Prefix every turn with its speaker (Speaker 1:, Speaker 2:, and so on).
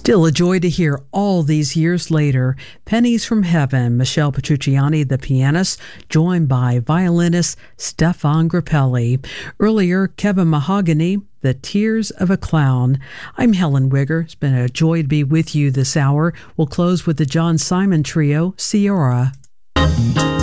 Speaker 1: Still a joy to hear all these years later. Pennies from Heaven, Michelle Petrucciani, the pianist, joined by violinist Stefan Grappelli. Earlier, Kevin Mahogany, The Tears of a Clown. I'm Helen Wigger. It's been a joy to be with you this hour. We'll close with the John Simon Trio, Sierra.